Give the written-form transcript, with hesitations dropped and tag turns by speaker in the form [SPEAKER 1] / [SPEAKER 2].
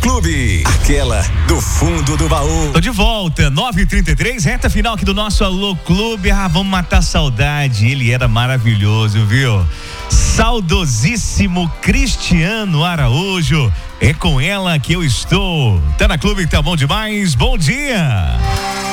[SPEAKER 1] Clube, aquela do fundo do baú.
[SPEAKER 2] Tô de volta, 9h33, reta final aqui do nosso Alô Clube. Vamos matar a saudade, ele era maravilhoso, viu? Saudosíssimo Cristiano Araújo, é com ela que eu estou. Tá na Clube, tá bom demais, bom dia.